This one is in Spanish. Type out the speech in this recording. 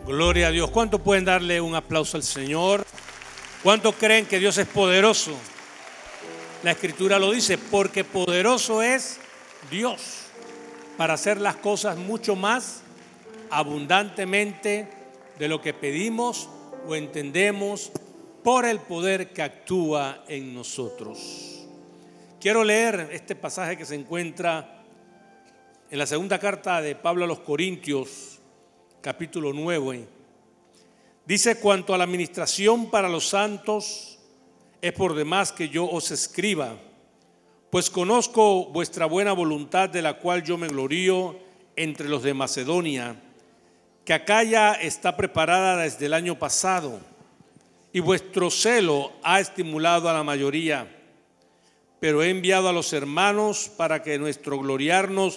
Gloria a Dios. ¿Cuántos pueden darle un aplauso al Señor? ¿Cuántos creen que Dios es poderoso? La Escritura lo dice, porque poderoso es Dios para hacer las cosas mucho más abundantemente de lo que pedimos o entendemos por el poder que actúa en nosotros. Quiero leer este pasaje que se encuentra en la segunda carta de Pablo a los Corintios, capítulo 9. Dice: cuanto a la administración para los santos, es por demás que yo os escriba, pues conozco vuestra buena voluntad, de la cual yo me glorío entre los de Macedonia, que Acaya está preparada desde el año pasado, y vuestro celo ha estimulado a la mayoría. Pero he enviado a los hermanos para que nuestro gloriarnos